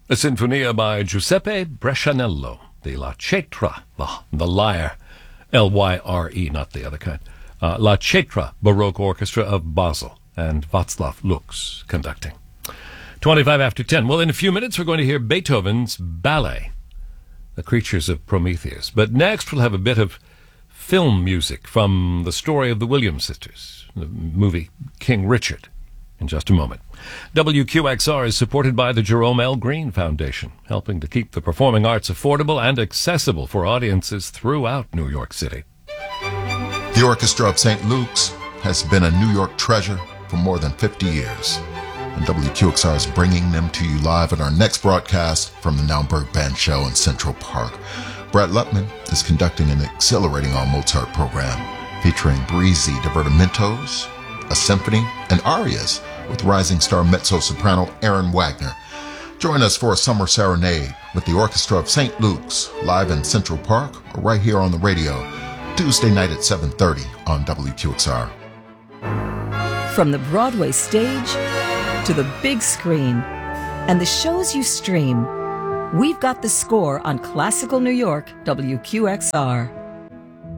A Sinfonia by Giuseppe Brescianello, the La Cetra, the lyre, L-Y-R-E, not the other kind, La Cetra Baroque Orchestra of Basel, and Václav Lux conducting. 25 after 10. Well, in a few minutes, we're going to hear Beethoven's ballet, The Creatures of Prometheus. But next, we'll have a bit of film music from the story of the Williams sisters, the movie King Richard, in just a moment. WQXR is supported by the Jerome L. Green Foundation, helping to keep the performing arts affordable and accessible for audiences throughout New York City. The Orchestra of St. Luke's has been a New York treasure for more than 50 years, and WQXR is bringing them to you live at our next broadcast from the Naumburg Band Show in Central Park. Brett Lutman is conducting an exhilarating all-Mozart program featuring breezy divertimentos, a symphony, and arias with rising star mezzo-soprano Aaron Wagner. Join us for a summer serenade with the Orchestra of St. Luke's live in Central Park or right here on the radio, Tuesday night at 7:30 on WQXR. From the Broadway stage to the big screen and the shows you stream, we've got the score on Classical New York, WQXR.